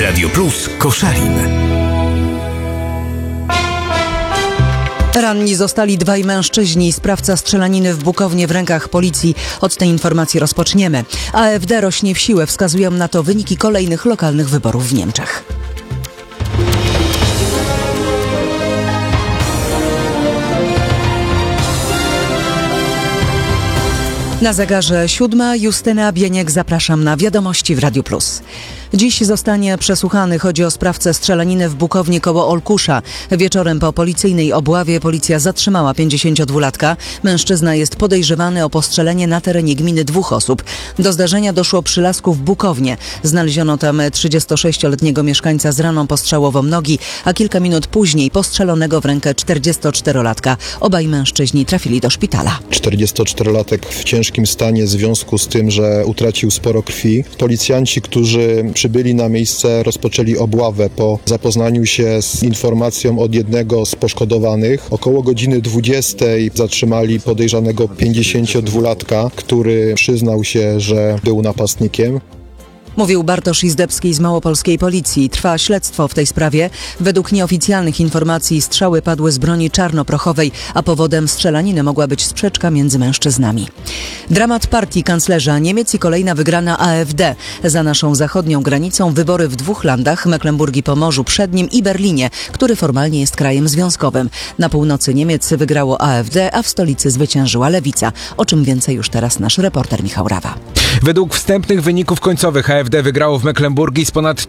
Radio Plus Koszalin. Ranni zostali dwaj mężczyźni, sprawca strzelaniny w Bukownie w rękach policji. Od tej informacji rozpoczniemy. AfD rośnie w siłę, wskazują na to wyniki kolejnych lokalnych wyborów w Niemczech. Na zegarze 7. Justyna Bieniek, zapraszam na wiadomości w Radiu Plus. Dziś zostanie przesłuchany. Chodzi o sprawcę strzelaniny w Bukowni koło Olkusza. Wieczorem po policyjnej obławie policja zatrzymała 52-latka. Mężczyzna jest podejrzewany o postrzelenie na terenie gminy 2 osób. Do zdarzenia doszło przy lasku w Bukownie. Znaleziono tam 36-letniego mieszkańca z raną postrzałową nogi, a kilka minut później postrzelonego w rękę 44-latka. Obaj mężczyźni trafili do szpitala. 44-latek w ciężkim stanie w związku z tym, że utracił sporo krwi. Policjanci, którzy przybyli na miejsce, rozpoczęli obławę po zapoznaniu się z informacją od jednego z poszkodowanych. Około godziny 20 zatrzymali podejrzanego 52-latka, który przyznał się, że był napastnikiem. Mówił Bartosz Izdebski z małopolskiej policji. Trwa śledztwo w tej sprawie. Według nieoficjalnych informacji strzały padły z broni czarnoprochowej, a powodem strzelaniny mogła być sprzeczka między mężczyznami. Dramat partii kanclerza Niemiec i kolejna wygrana AfD. Za naszą zachodnią granicą wybory w 2 landach, Mecklenburgii Pomorzu Przednim i Berlinie, który formalnie jest krajem związkowym. Na północy Niemiec wygrało AfD, a w stolicy zwyciężyła Lewica. O czym więcej już teraz nasz reporter Michał Rawa. Według wstępnych wyników końcowych AfD wygrało w Mecklenburgii z ponad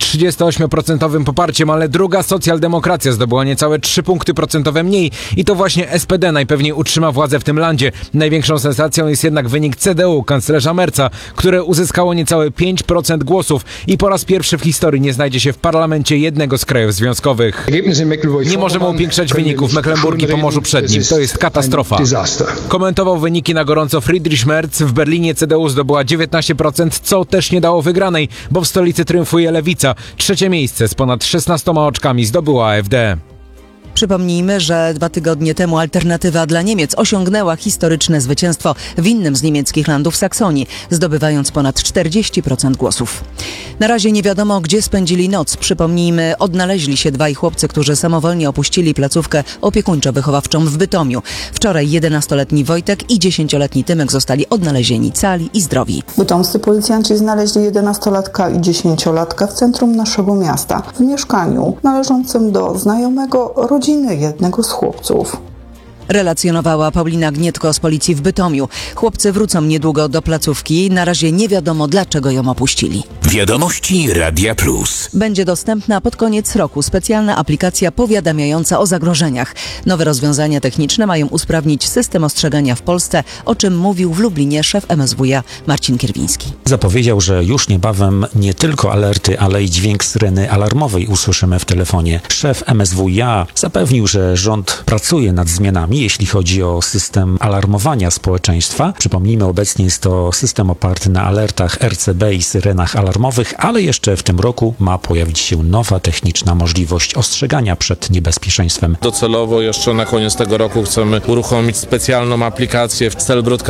38% poparciem, ale druga socjaldemokracja zdobyła niecałe 3 punkty procentowe mniej i to właśnie SPD najpewniej utrzyma władzę w tym landzie. Największą sensacją jest jednak wynik CDU, kanclerza Merza, które uzyskało niecałe 5% głosów i po raz pierwszy w historii nie znajdzie się w parlamencie jednego z krajów związkowych. Nie możemy upiększać wyników w Mecklenburgii Pomorzu Przednim. To jest katastrofa. Komentował wyniki na gorąco Friedrich Merz. W Berlinie CDU zdobyła 19%, co też nie dało wygranej, bo w stolicy triumfuje Lewica. 3. miejsce z ponad 16 oczkami zdobyła AfD. Przypomnijmy, że 2 tygodnie temu Alternatywa dla Niemiec osiągnęła historyczne zwycięstwo w innym z niemieckich landów, Saksonii, zdobywając ponad 40% głosów. Na razie nie wiadomo, gdzie spędzili noc. Przypomnijmy, odnaleźli się 2 chłopcy, którzy samowolnie opuścili placówkę opiekuńczo-wychowawczą w Bytomiu. Wczoraj 11-letni Wojtek i 10-letni Tymek zostali odnalezieni cali i zdrowi. Bytomscy policjanci znaleźli 11-latka i 10-latka w centrum naszego miasta, w mieszkaniu należącym do znajomego rodziny jednego z chłopców. Relacjonowała Paulina Gnietko z policji w Bytomiu. Chłopcy wrócą niedługo do placówki. Na razie nie wiadomo, dlaczego ją opuścili. Wiadomości Radia Plus. Będzie dostępna pod koniec roku specjalna aplikacja powiadamiająca o zagrożeniach. Nowe rozwiązania techniczne mają usprawnić system ostrzegania w Polsce, o czym mówił w Lublinie szef MSWiA Marcin Kierwiński. Zapowiedział, że już niebawem nie tylko alerty, ale i dźwięk syreny alarmowej usłyszymy w telefonie. Szef MSWiA zapewnił, że rząd pracuje nad zmianami, jeśli chodzi o system alarmowania społeczeństwa. Przypomnijmy, obecnie jest to system oparty na alertach RCB i syrenach alarmowych, ale jeszcze w tym roku ma pojawić się nowa techniczna możliwość ostrzegania przed niebezpieczeństwem. Docelowo jeszcze na koniec tego roku chcemy uruchomić specjalną aplikację w celu